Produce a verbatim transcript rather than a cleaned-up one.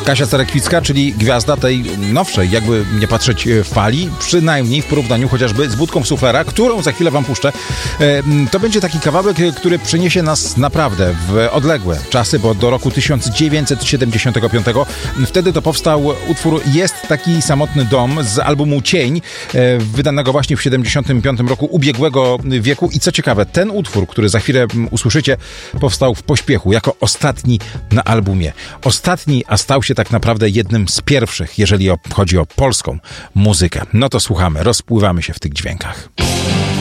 Kasia Cerekwicka, czyli gwiazda tej nowszej, jakby nie patrzeć, fali, przynajmniej w porównaniu chociażby z Budką Suflera, którą za chwilę wam puszczę. To będzie taki kawałek, który przyniesie nas naprawdę w odległe czasy, bo do roku tysiąc dziewięćset siedemdziesiątego piątego. Wtedy to powstał utwór Jest taki samotny dom z albumu Cień, wydanego właśnie w siedemdziesiątym piątym roku ubiegłego wieku. I co ciekawe, ten utwór, który za chwilę usłyszycie, powstał w pośpiechu, jako ostatni na albumie. Ostatni, a stał się tak naprawdę jednym z pierwszych, jeżeli chodzi o polską muzykę. No to słuchamy, rozpływamy się w tych dźwiękach.